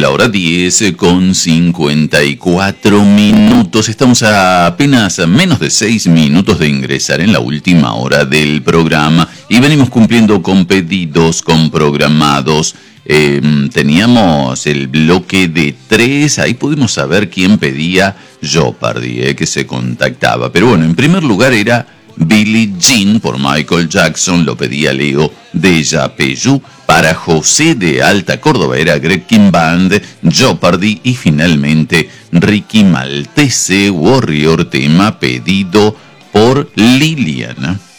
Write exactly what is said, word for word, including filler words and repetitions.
la hora diez con cincuenta y cuatro minutos. Estamos a apenas a menos de seis minutos de ingresar en la última hora del programa y venimos cumpliendo con pedidos, con programados. Eh, teníamos el bloque de tres, ahí pudimos saber quién pedía Jeopardy, eh, que se contactaba. Pero bueno, en primer lugar era Billie Jean por Michael Jackson, lo pedía Leo de Yapeyú. Para José de Alta Córdoba era Greg King Band, Jeopardy. Y finalmente Ricky Maltese, Warrior, tema pedido por Liliana.